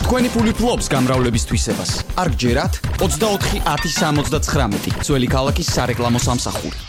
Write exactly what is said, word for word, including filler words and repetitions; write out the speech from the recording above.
თქვენი ფული ფლობს გამრავლების თვისებას. არ გჯერათ ოცდაოთხი ათი სამოცდათხრამეტი ძველი ქალაქის სარეკლამო სამსახური.